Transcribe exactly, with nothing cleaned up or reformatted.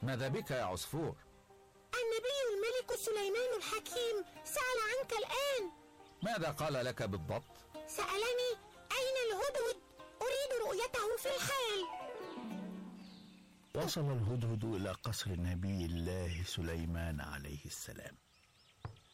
ماذا بك يا عصفور؟ النبي الملك سليمان الحكيم سأل عنك الآن. ماذا قال لك بالضبط؟ سألني أين الهدهد، أريد رؤيته في الحال. وصل الهدهد إلى قصر نبي الله سليمان عليه السلام.